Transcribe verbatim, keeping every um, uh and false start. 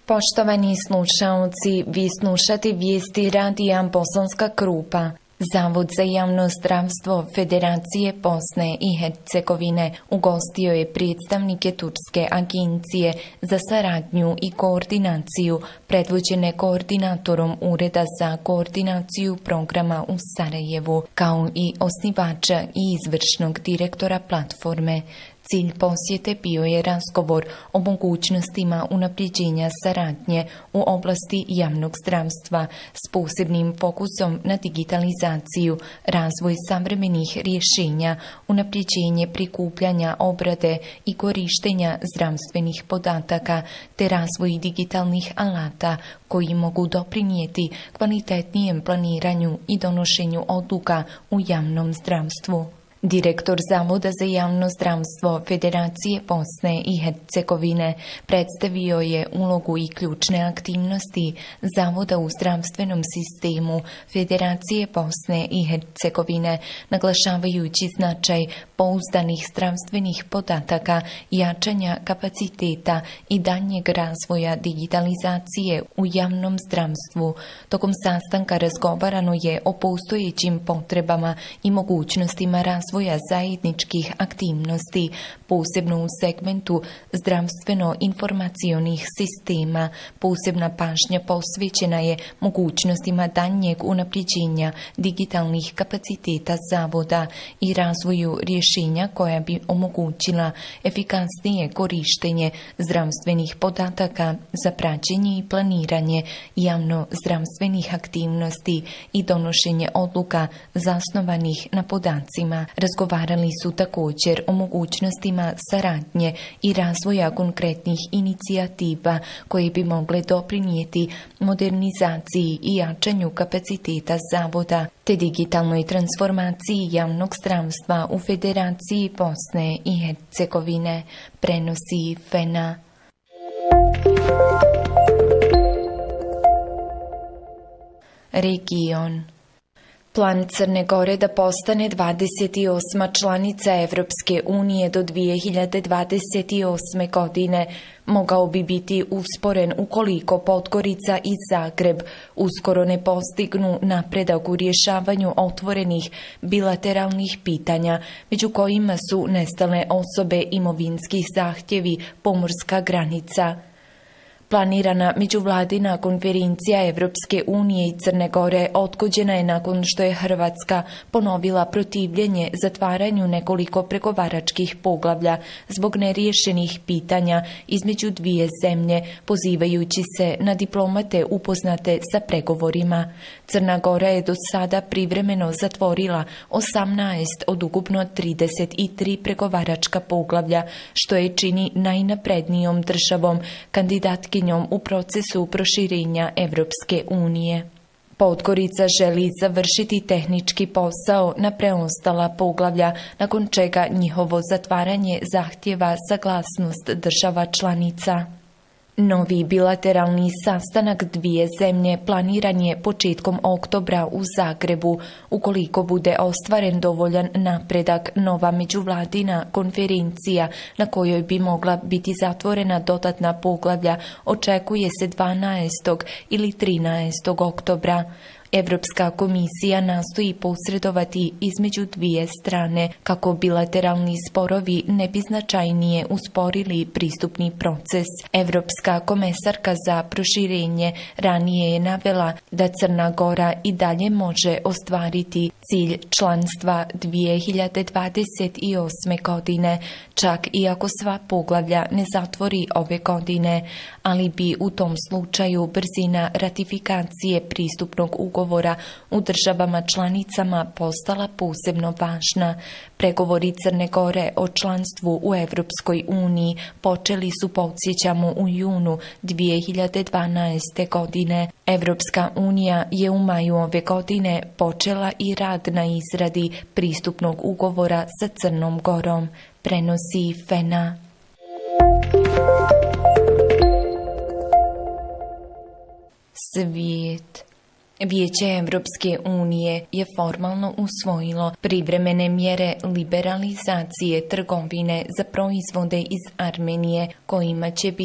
Poštovani slušaoci, vi slušate vijesti radija Bosanska Krupa. Zavod za javno zdravstvo Federacije Bosne i Hercegovine ugostio je predstavnike Turske agencije za saradnju i koordinaciju, predvođene koordinatorom Ureda za koordinaciju programa u Sarajevu, kao i osnivača i izvršnog direktora platforme. Cilj posjete bio je razgovor o mogućnostima unapređenja saradnje u oblasti javnog zdravstva s posebnim fokusom na digitalizaciju, razvoj savremenih rješenja, unapređenje prikupljanja, obrade i korištenja zdravstvenih podataka te razvoj digitalnih alata koji mogu doprinijeti kvalitetnijem planiranju i donošenju odluka u javnom zdravstvu. Direktor Zavoda za javno zdravstvo Federacije Bosne i Hercegovine predstavio je ulogu i ključne aktivnosti Zavoda u zdravstvenom sistemu Federacije Bosne i Hercegovine, naglašavajući značaj pouzdanih zdravstvenih podataka, jačanja kapaciteta i daljnjeg razvoja digitalizacije u javnom zdravstvu. Tokom sastanka razgovarano je o postojećim potrebama i mogućnostima razvoja razvoja zajedničkih aktivnosti, posebno u segmentu zdravstveno-informacionih sistema. Posebna pažnja posvećena je mogućnostima daljnjeg unapređenja digitalnih kapaciteta zavoda i razvoju rješenja koja bi omogućila efikasnije korištenje zdravstvenih podataka za praćenje i planiranje javno-zdravstvenih aktivnosti i donošenje odluka zasnovanih na podacima. Razgovarali su također o mogućnostima saradnje i razvoja konkretnih inicijativa koje bi mogle doprinijeti modernizaciji i jačanju kapaciteta zavoda te digitalnoj transformaciji javnog zdravstva u Federaciji Bosne i Hercegovine, prenosi Fena. Region. Plan Crne Gore da postane dvadeset osma članica Evropske unije do dvije hiljade dvadeset osme. godine mogao bi biti usporen ukoliko Podgorica i Zagreb uskoro ne postignu napredak u rješavanju otvorenih bilateralnih pitanja, među kojima su nestale osobe, imovinski zahtjevi, pomorska granica. Planirana međuvladina konferencija Evropske unije i Crne Gore odgođena je nakon što je Hrvatska ponovila protivljenje zatvaranju nekoliko pregovaračkih poglavlja zbog neriješenih pitanja između dvije zemlje, pozivajući se na diplomate upoznate sa pregovorima. Crna Gora je do sada privremeno zatvorila osamnaest od ukupno trideset tri pregovaračka poglavlja, što je čini najnaprednijom državom kandidatkinjom u procesu proširenja Evropske unije. Podgorica želi završiti tehnički posao na preostala poglavlja, nakon čega njihovo zatvaranje zahtjeva saglasnost država članica. Novi bilateralni sastanak dvije zemlje planiran je početkom oktobra u Zagrebu. Ukoliko bude ostvaren dovoljan napredak, nova međuvladina konferencija na kojoj bi mogla biti zatvorena dodatna poglavlja očekuje se dvanaestog ili trinaestog oktobra. Evropska komisija nastoji posredovati između dvije strane kako bilateralni sporovi ne bi značajnije usporili pristupni proces. Evropska komesarka za proširenje ranije je navela da Crna Gora i dalje može ostvariti cilj članstva dvije hiljade dvadeset osme. godine, čak i ako sva poglavlja ne zatvori ove godine, ali bi u tom slučaju brzina ratifikacije pristupnog ugovora ugovora u državama članicama postala posebno važna. Pregovori Crne Gore o članstvu u Evropskoj uniji počeli su, podsjećamo, u junu dvije hiljade dvanaeste. godine. Evropska unija je u maju ove godine počela i rad na izradi pristupnog ugovora sa Crnom Gorom, prenosi Fena. Svijet. Vijeće Evropske unije je formalno usvojilo privremene mjere liberalizacije trgovine za proizvode iz Armenije, kojima će biti